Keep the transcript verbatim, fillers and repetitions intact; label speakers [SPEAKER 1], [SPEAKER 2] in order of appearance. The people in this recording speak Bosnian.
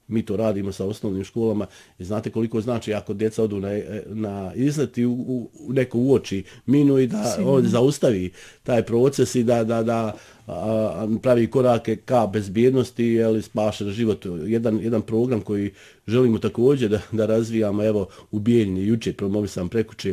[SPEAKER 1] mi to radimo sa osnovnim školama i znate koliko znači ako djeca odu na, na izlet i u, u neko uoči minu i da on zaustavi taj proces i da, da, da a, pravi korake ka bezbjednosti, jel, spaša život. Jedan, jedan program koji želimo također da, da razvijamo, evo u Bijeljini jučer promovisam prekuče